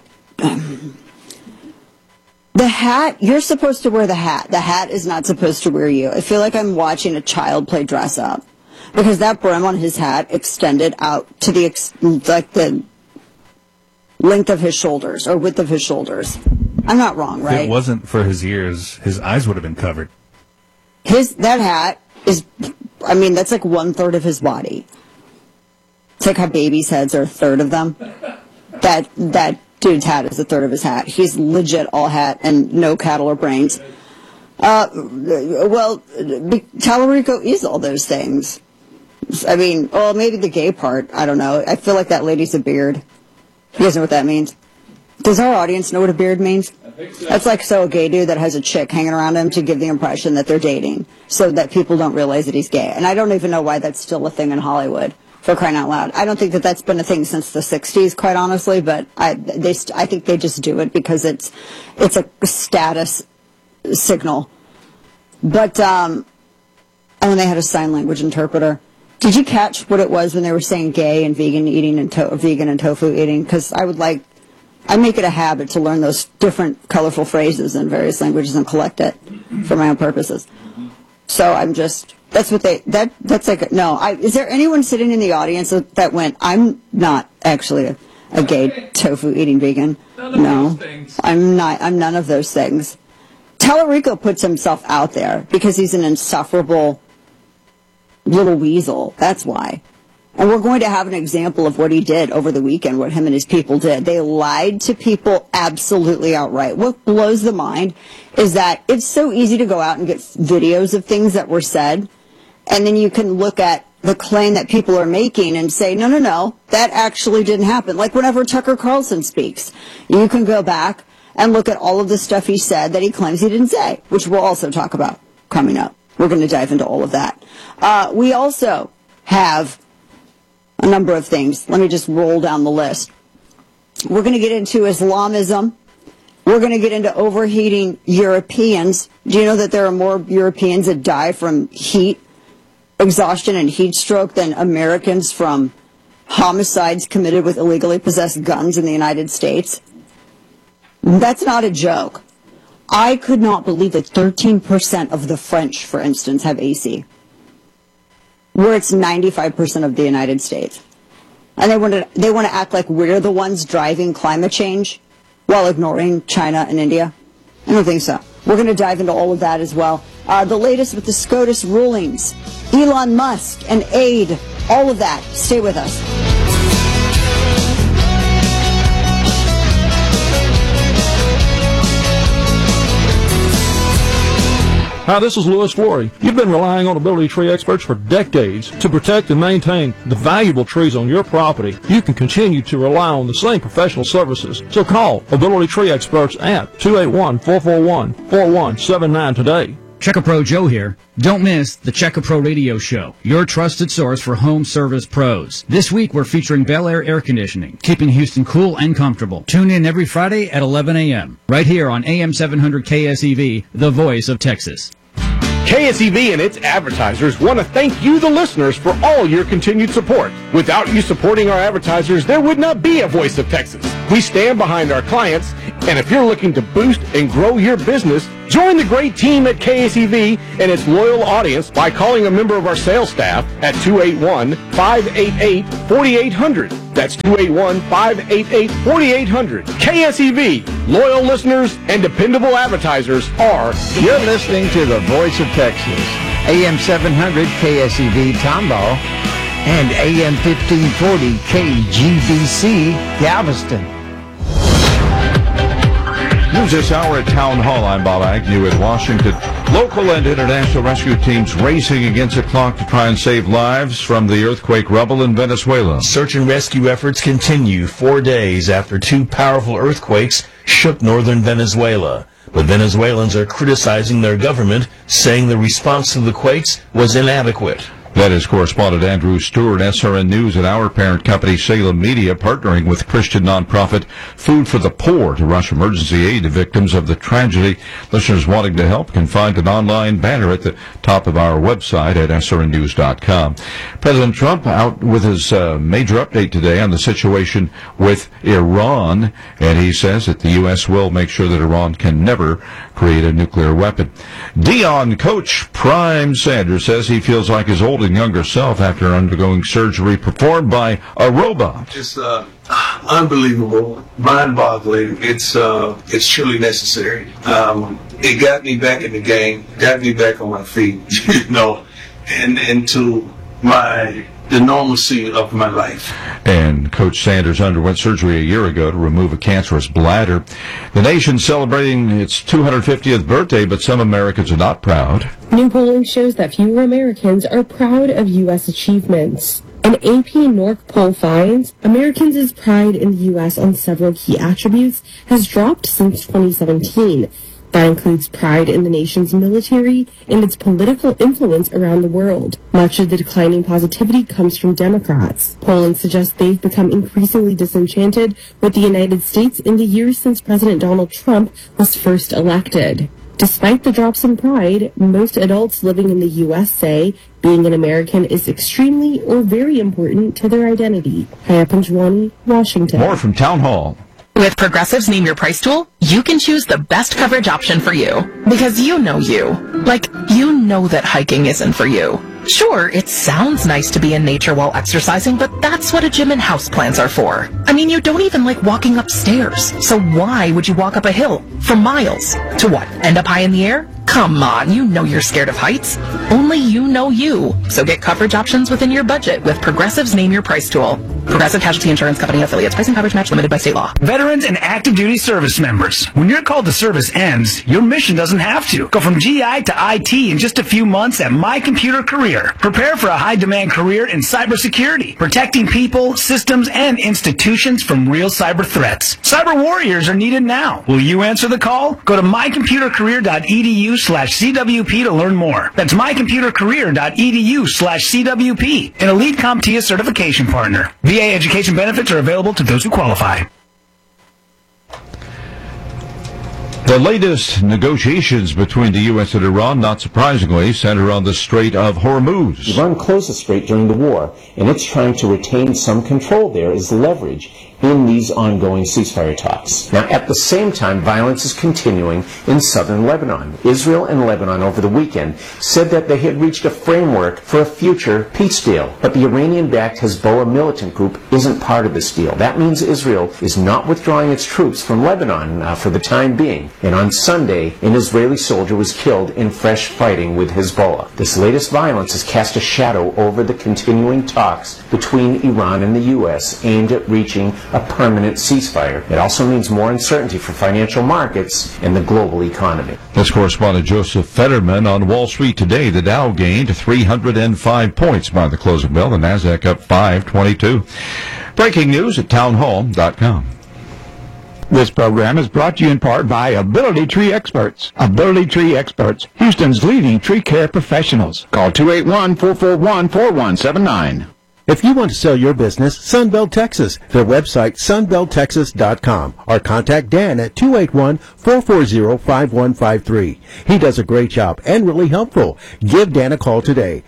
the hat, you're supposed to wear the hat. The hat is not supposed to wear you. I feel like I'm watching a child play dress up. Because that brim on his hat extended out to the length of his shoulders, or width of his shoulders. I'm not wrong, right? If it wasn't for his ears, his eyes would have been covered. That hat is, I mean, that's like 1/3 of his body. It's like how babies' heads are 1/3 of them. That dude's hat is 1/3 of his hat. He's legit all hat and no cattle or brains. Well, Tallarico is all those things. I mean, well, maybe the gay part. I don't know. I feel like that lady's a beard. You guys know what that means? Does our audience know what a beard means? I think so. That's like a gay dude that has a chick hanging around him to give the impression that they're dating, so that people don't realize that he's gay. And I don't even know why that's still a thing in Hollywood, for crying out loud. I don't think that that's been a thing since the 60s, quite honestly, but I think they just do it because it's a status signal. But, and they had a sign language interpreter. Did you catch what it was when they were saying gay and vegan eating and vegan and tofu eating? Because I make it a habit to learn those different colorful phrases in various languages and collect it for my own purposes. So is there anyone sitting in the audience that went, I'm not actually a gay tofu eating vegan? No, I'm not. I'm none of those things. Tallarico puts himself out there because he's an insufferable little weasel. That's why. And we're going to have an example of what he did over the weekend, what him and his people did. They lied to people absolutely outright. What blows the mind is that it's so easy to go out and get videos of things that were said, and then you can look at the claim that people are making and say, no, that actually didn't happen. Like whenever Tucker Carlson speaks, you can go back and look at all of the stuff he said that he claims he didn't say, which we'll also talk about coming up. We're going to dive into all of that. We also have a number of things. Let me just roll down the list. We're going to get into Islamism. We're going to get into overheating Europeans. Do you know that there are more Europeans that die from heat exhaustion and heat stroke than Americans from homicides committed with illegally possessed guns in the United States? That's not a joke. I could not believe that 13% of the French, for instance, have AC, where it's 95% of the United States. And they want to act like we're the ones driving climate change while ignoring China and India. I don't think so. We're going to dive into all of that as well. The latest with the SCOTUS rulings, Elon Musk and aid, all of that. Stay with us. Hi, this is Louis Flory. You've been relying on Ability Tree experts for decades to protect and maintain the valuable trees on your property. You can continue to rely on the same professional services. So call Ability Tree experts at 281-441-4179 today. Checkapro Joe here. Don't miss the Checkapro Radio Show, your trusted source for home service pros. This week we're featuring Bel Air Air Conditioning, keeping Houston cool and comfortable. Tune in every Friday at 11 a.m. right here on AM 700 KSEV, the voice of Texas. KSEV and its advertisers want to thank you, the listeners, for all your continued support. Without you supporting our advertisers, there would not be a Voice of Texas. We stand behind our clients, and if you're looking to boost and grow your business, join the great team at KSEV and its loyal audience by calling a member of our sales staff at 281-588-4800. That's 281-588-4800. KSEV, loyal listeners and dependable advertisers are... You're listening to the Voice of Texas, AM 700 KSEV Tomball and AM 1540 KGBC Galveston. News this hour at Town Hall. I'm Bob Agnew in Washington. Local and international rescue teams racing against the clock to try and save lives from the earthquake rubble in Venezuela. Search and rescue efforts continue 4 days after 2 powerful earthquakes shook northern Venezuela. But Venezuelans are criticizing their government, saying the response to the quakes was inadequate. That is correspondent Andrew Stewart, SRN News, and our parent company Salem Media, partnering with Christian nonprofit Food for the Poor to rush emergency aid to victims of the tragedy. Listeners wanting to help can find an online banner at the top of our website at srnnews.com. President Trump out with his major update today on the situation with Iran, and he says that the U.S. will make sure that Iran can never create a nuclear weapon. Dion coach Prime Sanders says he feels like his old and younger self after undergoing surgery performed by a robot. It's unbelievable, mind-boggling. It's truly necessary. It got me back in the game, got me back on my feet, and into the normalcy of my life. And Coach Sanders underwent surgery a year ago to remove a cancerous bladder. The nation's celebrating its 250th birthday, but some Americans are not proud. New polling shows that fewer Americans are proud of U.S. achievements. An AP NORC poll finds Americans' pride in the U.S. on several key attributes has dropped since 2017. That includes pride in the nation's military and its political influence around the world. Much of the declining positivity comes from Democrats. Polling suggests they've become increasingly disenchanted with the United States in the years since President Donald Trump was first elected. Despite the drops in pride, most adults living in the U.S. say being an American is extremely or very important to their identity. Haya Panjwani, Washington. More from Town Hall. With Progressive's Name Your Price tool, you can choose the best coverage option for you. Because you know you. Like, you know that hiking isn't for you. Sure, it sounds nice to be in nature while exercising, but that's what a gym and houseplants are for. I mean, you don't even like walking upstairs. So why would you walk up a hill for miles? To what, end up high in the air? Come on, you know you're scared of heights. Only you know you. So get coverage options within your budget with Progressive's Name Your Price tool. Progressive Casualty Insurance Company affiliates. Price and coverage match limited by state law. Veterans and active duty service members. When your call to service ends, your mission doesn't have to. Go from GI to IT in just a few months at My Computer Career. Prepare for a high-demand career in cybersecurity, protecting people, systems, and institutions from real cyber threats. Cyber warriors are needed now. Will you answer the call? Go to mycomputercareer.edu/CWP to learn more. That's mycomputercareer.edu/CWP, an elite CompTIA certification partner. VA education benefits are available to those who qualify. The latest negotiations between the U.S. and Iran, not surprisingly, center on the Strait of Hormuz. Iran closed the strait during the war, and it's trying to retain some control there as leverage in these ongoing ceasefire talks. Now, at the same time, violence is continuing in southern Lebanon. Israel and Lebanon over the weekend said that they had reached a framework for a future peace deal. But the Iranian-backed Hezbollah militant group isn't part of this deal. That means Israel is not withdrawing its troops from Lebanon for the time being. And on Sunday, an Israeli soldier was killed in fresh fighting with Hezbollah. This latest violence has cast a shadow over the continuing talks between Iran and the U.S. aimed at reaching a permanent ceasefire. It also means more uncertainty for financial markets and the global economy. That's correspondent Joseph Fetterman on Wall Street today. The Dow gained 305 points by the close of bell. The Nasdaq up 522. Breaking news at townhall.com. This program is brought to you in part by Ability Tree Experts. Ability Tree Experts, Houston's leading tree care professionals. Call 281-441-4179. If you want to sell your business, Sunbelt Texas. Their website, sunbelttexas.com. Or contact Dan at 281-440-5153. He does a great job and really helpful. Give Dan a call today.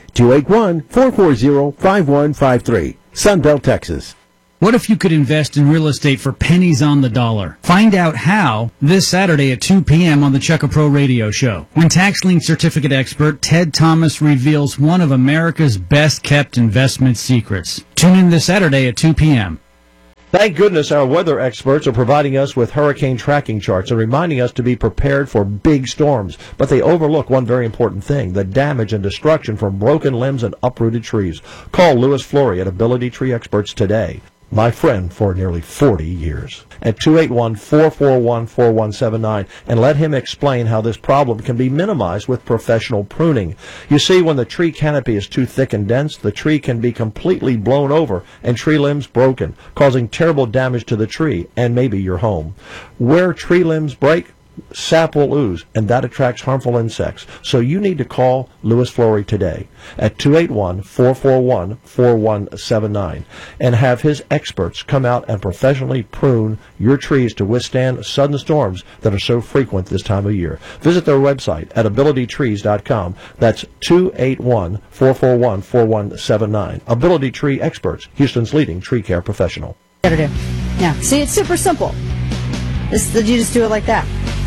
281-440-5153. Sunbelt Texas. What if you could invest in real estate for pennies on the dollar? Find out how this Saturday at 2 p.m. on the Checka Pro Radio Show, when tax lien certificate expert Ted Thomas reveals one of America's best-kept investment secrets. Tune in this Saturday at 2 p.m. Thank goodness our weather experts are providing us with hurricane tracking charts and reminding us to be prepared for big storms. But they overlook one very important thing, the damage and destruction from broken limbs and uprooted trees. Call Louis Flory at Ability Tree Experts today. My friend for nearly 40 years. At 281-441-4179, and let him explain how this problem can be minimized with professional pruning. You see, when the tree canopy is too thick and dense, the tree can be completely blown over and tree limbs broken, causing terrible damage to the tree and maybe your home. Where tree limbs break, sap will ooze, and that attracts harmful insects. So you need to call Louis Flory today at 281-441-4179 and have his experts come out and professionally prune your trees to withstand sudden storms that are so frequent this time of year. Visit their website at abilitytrees.com. That's 281-441-4179. Ability Tree Experts, Houston's leading tree care professional. Yeah. See, it's super simple. You just do it like that.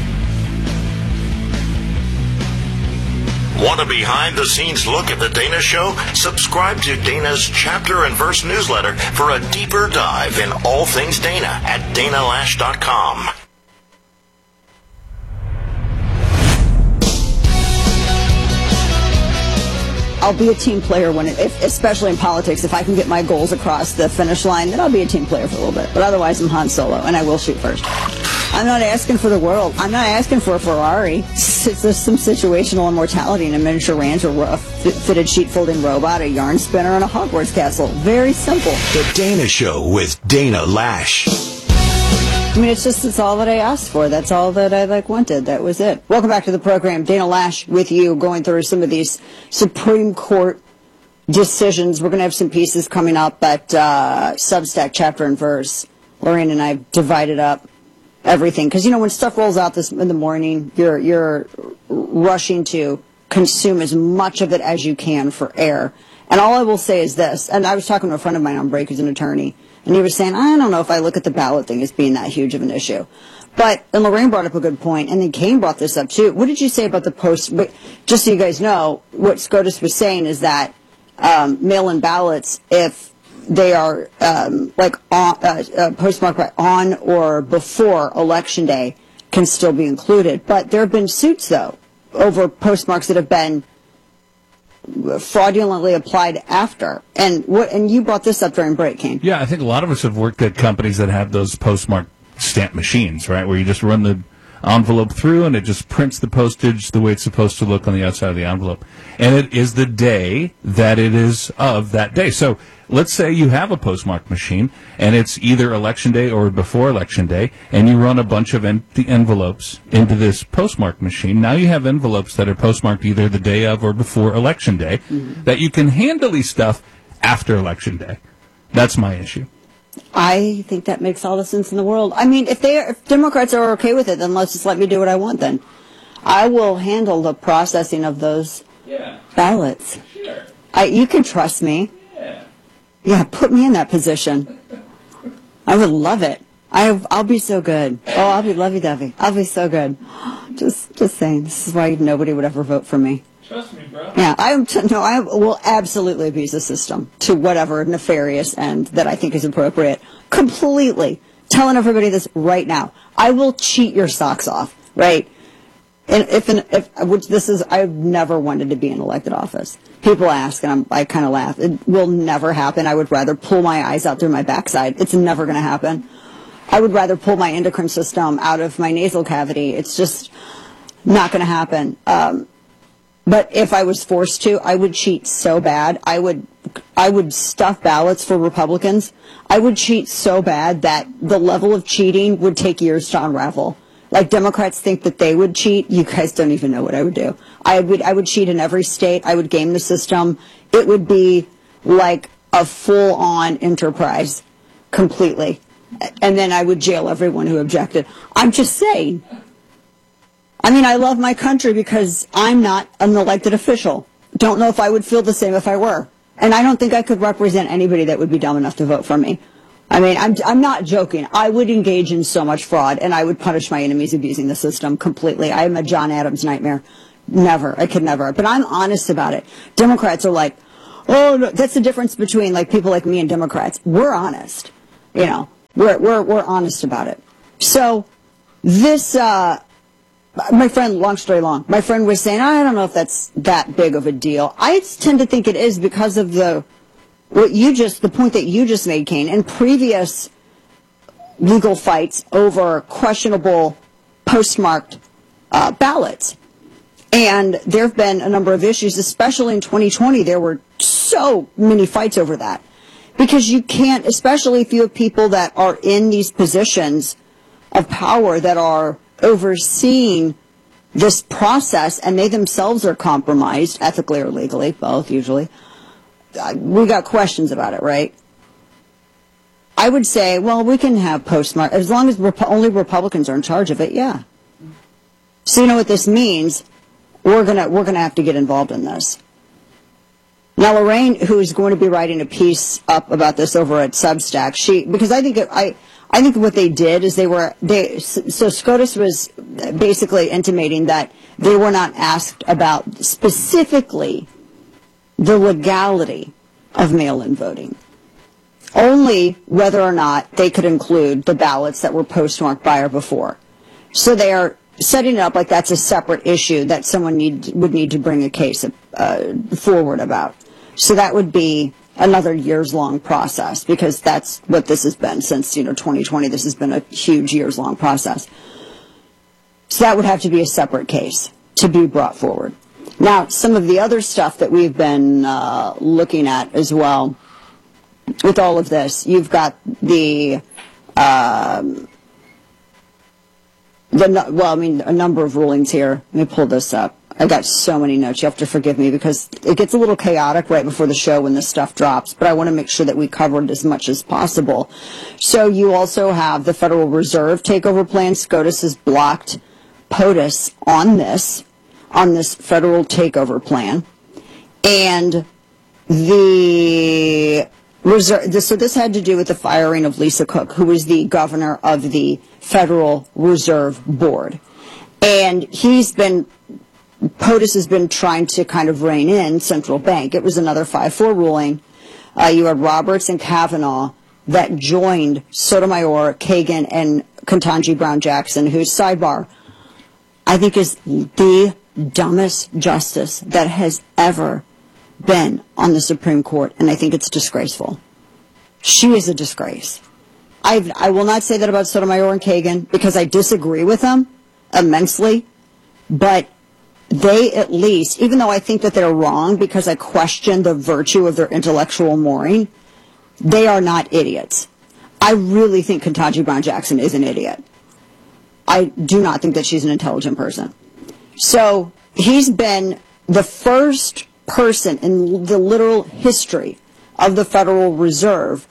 Want a behind-the-scenes look at The Dana Show? Subscribe to Dana's Chapter and Verse newsletter for a deeper dive in all things Dana at danalash.com. I'll be a team player especially in politics. If I can get my goals across the finish line, then I'll be a team player for a little bit. But otherwise, I'm Han Solo, and I will shoot first. I'm not asking for the world. I'm not asking for a Ferrari. It's just some situational immortality in a miniature ranch, a fitted sheet-folding robot, a yarn spinner, and a Hogwarts castle. Very simple. The Dana Show with Dana Lash. I mean, it's all that I asked for. That's all that I wanted. That was it. Welcome back to the program. Dana Lash with you, going through some of these Supreme Court decisions. We're going to have some pieces coming up at Substack, Chapter and Verse. Lorraine and I have divided up everything. Because, when stuff rolls out in the morning, you're rushing to consume as much of it as you can for air. And all I will say is this, and I was talking to a friend of mine on break who's an attorney, and he was saying, I don't know if I look at the ballot thing as being that huge of an issue. And Lorraine brought up a good point, and then Kane brought this up too. What did you say about the post? Just so you guys know, what SCOTUS was saying is that mail-in ballots, if they are postmarked by on or before Election Day, can still be included. But there have been suits, though, over postmarks that have been fraudulently applied after. And you brought this up during break, Kane. Yeah, I think a lot of us have worked at companies that have those postmark stamp machines, right, where you just run the envelope through and it just prints the postage the way it's supposed to look on the outside of the envelope. And it is the day that it is of that day. So let's say you have a postmark machine and it's either Election Day or before Election Day, and you run a bunch of empty envelopes into this postmark machine. Now you have envelopes that are postmarked either the day of or before Election Day that you can handily stuff after Election Day. That's my issue. I think that makes all the sense in the world. I mean, if Democrats are okay with it, then let's just let me do what I want then. I will handle the processing of those ballots. Sure. You can trust me. Yeah, put me in that position. I would love it. I'll be so good. Oh, I'll be lovey-dovey. I'll be so good. Just saying. This is why nobody would ever vote for me. Trust me, bro. Yeah, I will absolutely abuse the system to whatever nefarious end that I think is appropriate. Completely. Telling everybody this right now. I will cheat your socks off, right? And I've never wanted to be in elected office. People ask, and I kind of laugh. It will never happen. I would rather pull my eyes out through my backside. It's never going to happen. I would rather pull my endocrine system out of my nasal cavity. It's just not going to happen. But if I was forced to, I would cheat so bad. I would would stuff ballots for Republicans. I would cheat so bad that the level of cheating would take years to unravel. Like Democrats think that they would cheat. You guys don't even know what I would do. I would cheat in every state. I would game the system. It would be like a full-on enterprise completely. And then I would jail everyone who objected. I'm just saying. I mean, I love my country because I'm not an elected official. Don't know if I would feel the same if I were. And I don't think I could represent anybody that would be dumb enough to vote for me. I mean, I'm not joking. I would engage in so much fraud, and I would punish my enemies abusing the system completely. I am a John Adams nightmare. Never. I could never. But I'm honest about it. Democrats are like, oh, no. That's the difference between like people like me and Democrats. We're honest. You know, we're honest about it. So this, my friend, long story long, my friend was saying, I don't know if that's that big of a deal. I tend to think it is because of the point that you just made, Kane, and previous legal fights over questionable postmarked ballots. And there have been a number of issues, especially in 2020. There were so many fights over that. Because you can't, especially if you have people that are in these positions of power that are overseeing this process, and they themselves are compromised, ethically or legally, both usually. We got questions about it, right? I would say, well, we can have postmark as long as only Republicans are in charge of it. Yeah. So you know what this means? We're gonna have to get involved in this. Now, Lorraine, who is going to be writing a piece up about this over at Substack, because I think what they did is so SCOTUS was basically intimating that they were not asked about specifically the legality of mail-in voting, only whether or not they could include the ballots that were postmarked by or before. So they are setting it up like that's a separate issue that someone would need to bring a case forward about. So that would be another years-long process, because that's what this has been since 2020. This has been a huge years-long process. So that would have to be a separate case to be brought forward. Now, some of the other stuff that we've been looking at as well with all of this, you've got a number of rulings here. Let me pull this up. I got so many notes. You have to forgive me because it gets a little chaotic right before the show when this stuff drops, but I want to make sure that we covered as much as possible. So you also have the Federal Reserve takeover plan. SCOTUS has blocked POTUS on this federal takeover plan. And so this had to do with the firing of Lisa Cook, who was the governor of the Federal Reserve Board. And POTUS has been trying to kind of rein in central bank. It was another 5-4 ruling. You had Roberts and Kavanaugh that joined Sotomayor, Kagan, and Ketanji Brown Jackson, whose sidebar I think is the dumbest justice that has ever been on the Supreme Court, and I think it's disgraceful. She is a disgrace. I will not say that about Sotomayor and Kagan because I disagree with them immensely, but they at least, even though I think that they're wrong because I question the virtue of their intellectual mooring, they are not idiots. I really think Ketanji Brown Jackson is an idiot. I do not think that she's an intelligent person. So he's been the first person in the literal history of the Federal Reserve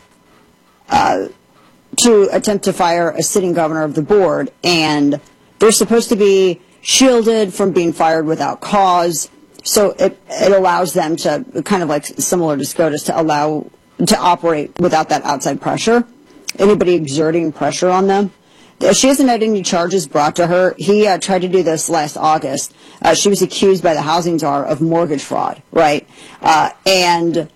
to attempt to fire a sitting governor of the board, and they're supposed to be shielded from being fired without cause. So it allows them to, kind of like similar to SCOTUS, to operate without that outside pressure, anybody exerting pressure on them. She hasn't had any charges brought to her. He tried to do this last August. She was accused by the housing czar of mortgage fraud, right? And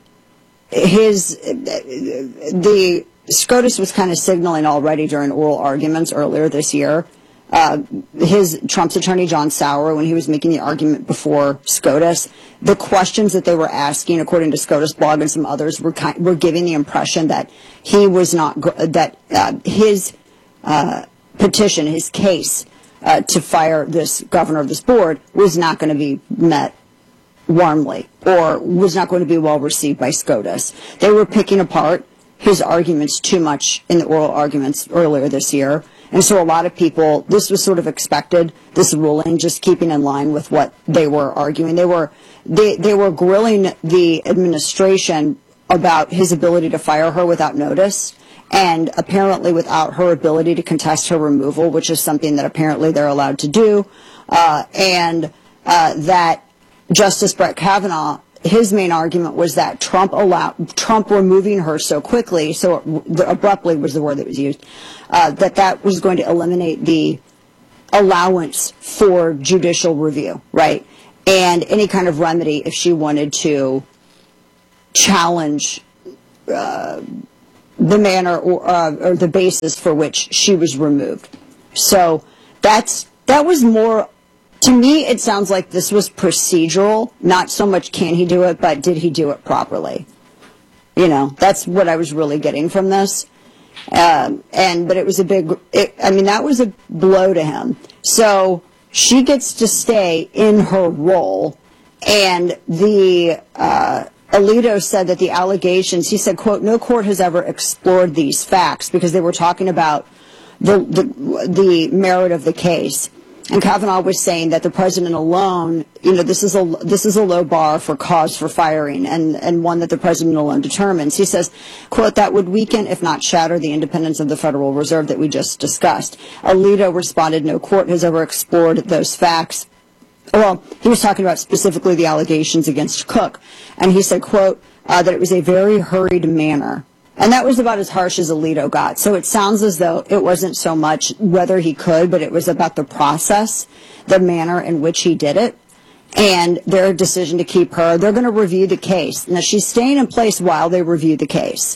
the SCOTUS was kind of signaling already during oral arguments earlier this year. Trump's attorney, John Sauer, when he was making the argument before SCOTUS, the questions that they were asking, according to SCOTUS blog and some others, were giving the impression that he was not, his petition, his case to fire this governor of this board was not going to be met warmly. or was not going to be well received by SCOTUS. They were picking apart his arguments too much in the oral arguments earlier this year. And so a lot of people, this was sort of expected, this ruling, just keeping in line with what they were arguing. They were grilling the administration about his ability to fire her without notice, and apparently without her ability to contest her removal, which is something that apparently they're allowed to do, and that Justice Brett Kavanaugh, his main argument was that Trump removing her so quickly, so abruptly was the word that was used, that was going to eliminate the allowance for judicial review, right? And any kind of remedy if she wanted to challenge the manner or the basis for which she was removed. So that was more. To me, it sounds like this was procedural, not so much can he do it, but did he do it properly? You know, that's what I was really getting from this. But it was that was a blow to him. So she gets to stay in her role, and Alito said that the allegations, he said, quote, no court has ever explored these facts, because they were talking about the merit of the case. And Kavanaugh was saying that the president alone, you know, this is a low bar for cause for firing, and one that the president alone determines. He says, quote, that would weaken, if not shatter, the independence of the Federal Reserve that we just discussed. Alito responded, no court has ever explored those facts. Well, he was talking about specifically the allegations against Cook, and he said, quote, that it was a very hurried manner. And that was about as harsh as Alito got. So it sounds as though it wasn't so much whether he could, but it was about the process, the manner in which he did it, and their decision to keep her. They're going to review the case. Now, she's staying in place while they review the case.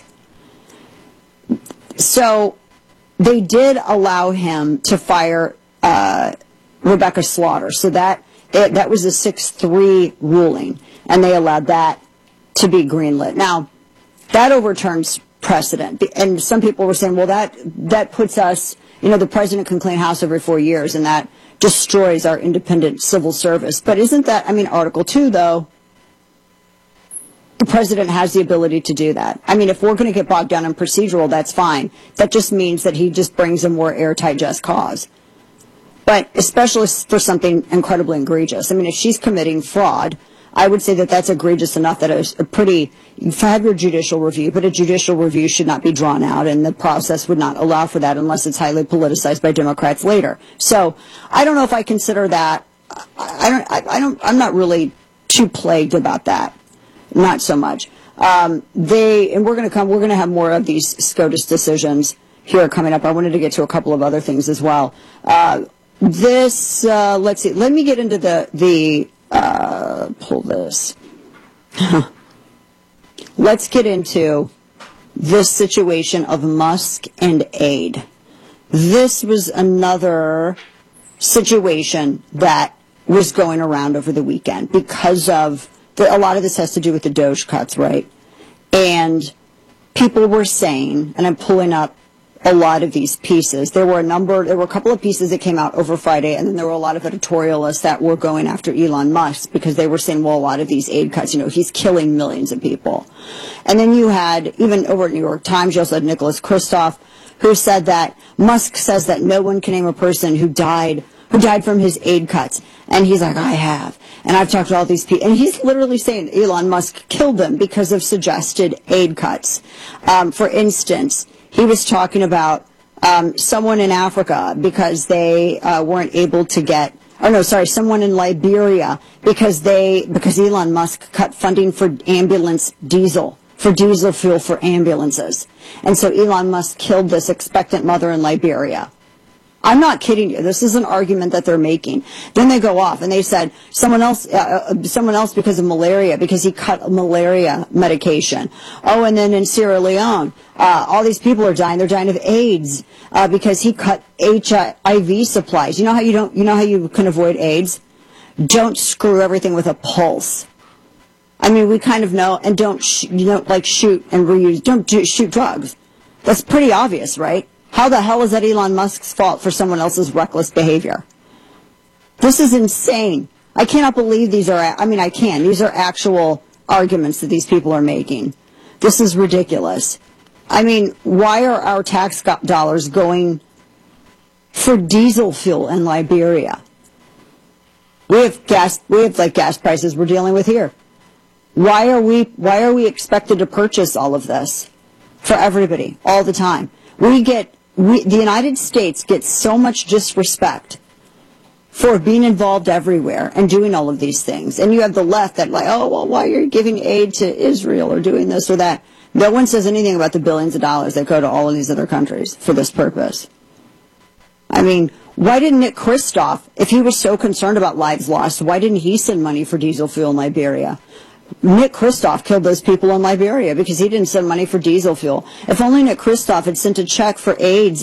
So they did allow him to fire Rebecca Slaughter. So that was a 6-3 ruling, and they allowed that to be greenlit. Now, that overturns precedent. And some people were saying, well, that puts us, you know, the president can clean house every 4 years, and that destroys our independent civil service. But isn't that, I mean, Article 2, though, the president has the ability to do that. I mean, if we're going to get bogged down in procedural, that's fine. That just means that he just brings a more airtight just cause. But especially for something incredibly egregious. I mean, if she's committing fraud, I would say that that's egregious enough that it's you have your judicial review, but a judicial review should not be drawn out, and the process would not allow for that unless it's highly politicized by Democrats later. So I don't know if I consider that. I'm not really too plagued about that. Not so much. We're going to have more of these SCOTUS decisions here coming up. I wanted to get to a couple of other things as well. Let's see. Let me get into pull this. Let's get into this situation of Musk and aid. This was another situation that was going around over the weekend because of a lot of this has to do with the Doge cuts, right? And people were saying, and I'm pulling up a lot of these pieces. There were a couple of pieces that came out over Friday, and then there were a lot of editorialists that were going after Elon Musk because they were saying, well, a lot of these aid cuts, you know, he's killing millions of people. And then you had, even over at New York Times, you also had Nicholas Kristof, who said that Musk says that no one can name a person who died from his aid cuts. And he's like, I have. And I've talked to all these people. And he's literally saying Elon Musk killed them because of suggested aid cuts. For instance, he was talking about someone in Africa because they weren't able to get, someone in Liberia because Elon Musk cut funding for diesel fuel for ambulances. And so Elon Musk killed this expectant mother in Liberia. I'm not kidding you. This is an argument that they're making. Then they go off and they said someone else because of malaria, because he cut malaria medication. Oh, and then in Sierra Leone, all these people are dying. They're dying of AIDS because he cut HIV supplies. You know how you can avoid AIDS? Don't screw everything with a pulse. I mean, we kind of know, and don't shoot and reuse. Don't shoot drugs. That's pretty obvious, right? How the hell is that Elon Musk's fault for someone else's reckless behavior? This is insane. I cannot believe these are, I can. These are actual arguments that these people are making. This is ridiculous. I mean, why are our tax dollars going for diesel fuel in Liberia? We have gas prices we're dealing with here. Why are we expected to purchase all of this for everybody all the time? The United States gets so much disrespect for being involved everywhere and doing all of these things. And you have the left that oh, well, why are you giving aid to Israel or doing this or that? No one says anything about the billions of dollars that go to all of these other countries for this purpose. I mean, why didn't Nick Kristof, if he was so concerned about lives lost, why didn't he send money for diesel fuel in Liberia? Nick Kristof killed those people in Liberia because he didn't send money for diesel fuel. If only Nick Kristof had sent a check for AIDS